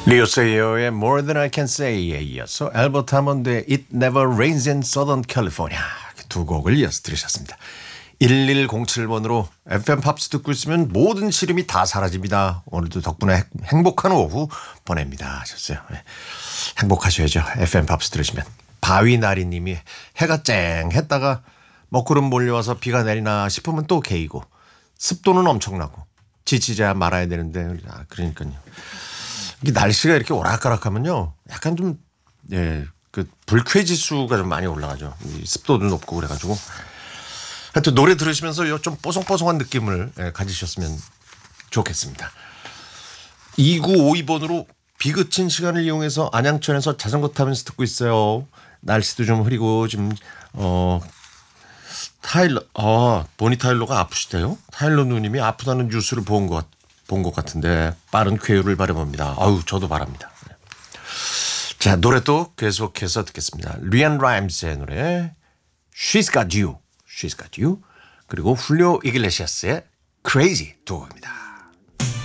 리오 세이어의 More Than I Can Say에 이어서 앨버트 하몬드의 It Never Rains in Southern California 두 곡을 이어서 들으셨습니다. 1107번으로 FM 팝스 듣고 있으면 모든 시름이 다 사라집니다. 오늘도 덕분에 행복한 오후 보냅니다 하셨어요. 네. 행복하셔야죠. FM 팝스 들으시면. 바위나리님이 해가 쨍했다가 먹구름 몰려와서 비가 내리나 싶으면 또 개이고 습도는 엄청나고 지치자 말아야 되는데 그러니까요. 이게 날씨가 이렇게 오락가락하면요, 약간 좀 그 불쾌 지수가 좀 많이 올라가죠. 이 습도도 높고 그래가지고. 하여튼 노래 들으시면서 좀 뽀송뽀송한 느낌을 가지셨으면 좋겠습니다. 2952번으로 비 그친 시간을 이용해서 안양천에서 자전거 타면서 듣고 있어요. 날씨도 좀 흐리고 지금 보니 타일러가 아프시대요. 타일러 누님이 아프다는 뉴스를 본 것 같은데 빠른 쾌유를 바라봅니다. 아유, 저도 바랍니다. 자, 노래 또 계속해서 듣겠습니다. 리안 라임스의 노래 She's Got You, She's Got You, 그리고 훌리오 이글레시아스의 Crazy 두 곡입니다.